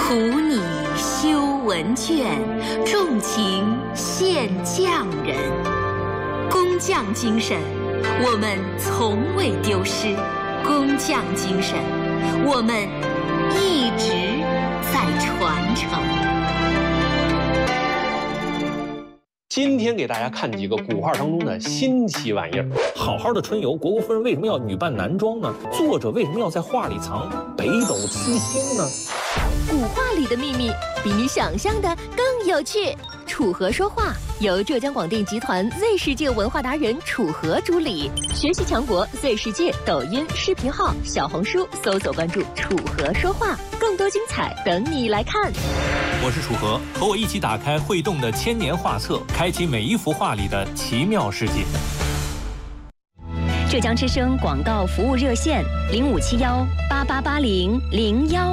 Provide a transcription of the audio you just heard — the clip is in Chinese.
图你修文卷，重情献匠人。工匠精神，我们从未丢失；工匠精神，我们一直在传承。 今天给大家看几个古画当中的新奇玩意儿。 好好的春游，虢国夫人为什么要女扮男装呢？作者为什么要在画里藏北斗七星呢？ 古画里的秘密比你想象的更有趣。楚河说话由浙江广电集团 Z 世界文化达人楚河主理，学习强国 Z 世界抖音视频号、小红书搜索关注楚河说话，更多精彩等你来看。 我是楚河，和我一起打开会动的千年画册，开启每一幅画里的奇妙世界。 浙江之声广告服务热线：0571888001。